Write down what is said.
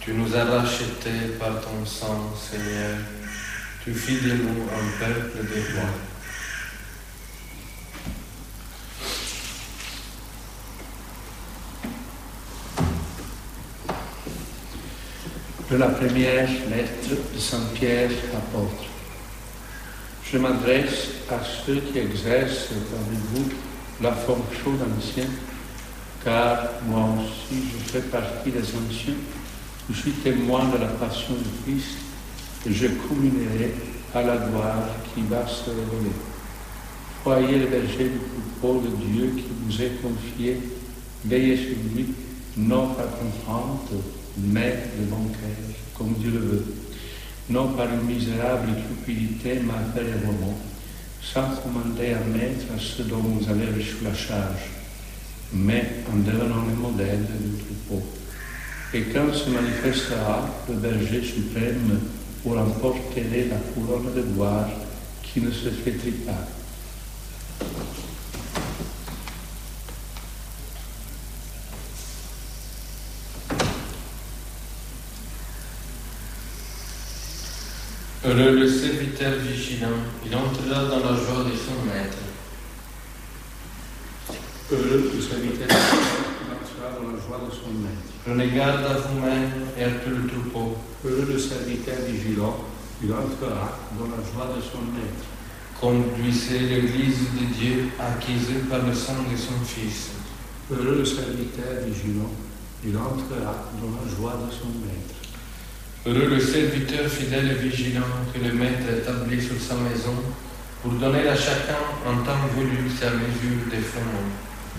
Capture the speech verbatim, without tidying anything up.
Tu nous as rachetés par ton sang, Seigneur. Tu fis de nous un peuple de rois. De la première lettre de Saint Pierre, apôtre. Je m'adresse à ceux qui exercent parmi vous la fonction d'ancien, car moi aussi je fais partie des anciens. Je suis témoin de la passion du Christ et je communerai à la gloire qui va se révéler. Soyez les bergers du troupeau de Dieu qui vous est confié, veillez sur lui, non par contrainte, mais de bon cœur, comme Dieu le veut, non par une misérable cupidité, mais impérieusement, sans commander à maître à ceux dont vous avez reçu la charge, mais en devenant le modèle du troupeau. Et quand se manifestera le berger suprême, vous remporterez la couronne de gloire qui ne se flétrit pas. Heureux le serviteur vigilant, il entrera dans la joie de son maître. Heureux le serviteur vigilant, il entrera dans la joie de son maître. Prenez garde à vous-même et à tout le troupeau. Heureux le serviteur vigilant, il entrera dans la joie de son maître. Conduisez l'Église de Dieu acquise par le sang de son Fils. Heureux le serviteur vigilant, il entrera dans la joie de son maître. Heureux le serviteur fidèle et vigilant que le maître établit sur sa maison pour donner à chacun en temps voulu sa mesure de fondement.